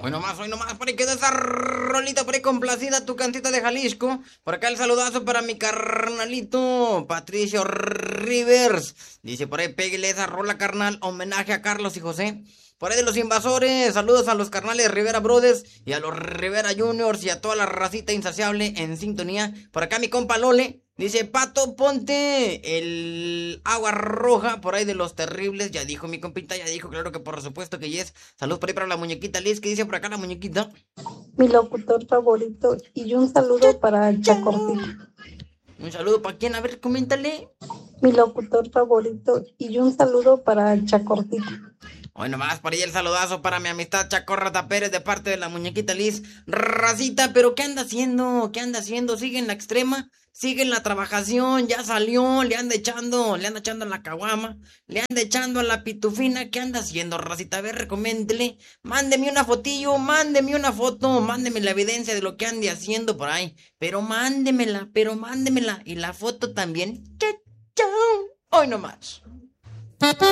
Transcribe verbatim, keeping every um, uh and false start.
Hoy nomás, hoy nomás, por ahí quedó esa rolita por ahí complacida, tu cantita de Jalisco. Por acá el saludazo para mi carnalito, Patricio Rivers. Dice por ahí, pégale esa rola, carnal, homenaje a Carlos y José. Por ahí de los invasores, saludos a los carnales Rivera Brothers y a los Rivera Juniors y a toda la racita insaciable en sintonía. Por acá mi compa Lole. Dice, Pato, ponte el agua roja por ahí de los terribles. Ya dijo mi compita, ya dijo, claro que por supuesto que yes. Saludos por ahí para la muñequita Liz, que dice por acá la muñequita. Mi locutor favorito. Y un saludo para Chacortito. Un saludo para quién, a ver, coméntale. Mi locutor favorito. Y un saludo para Chacortito. Hoy nomás, por ahí el saludazo para mi amistad Chacorrata Pérez de parte de la muñequita Liz. Racita, pero ¿qué anda haciendo? ¿Qué anda haciendo? ¿Sigue en la extrema? ¿Sigue en la trabajación? ¿Ya salió? ¿Le anda echando? ¿Le anda echando a la caguama? ¿Le anda echando a la pitufina? ¿Qué anda haciendo, racita? A ver, recoméndele. Mándeme una fotillo, mándeme una foto, mándeme la evidencia de lo que ande haciendo por ahí. Pero mándemela, pero mándemela. Y la foto también. ¡Chao! Hoy nomás.